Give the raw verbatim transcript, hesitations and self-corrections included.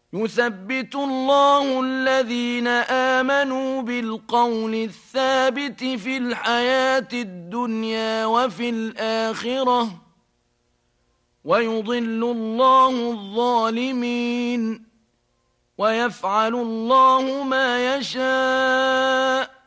يثبت الله الذين آمنوا بالقول الثابت في الحياة الدنيا وفي الآخرة ويضل الله الظالمين ويفعل الله ما يشاء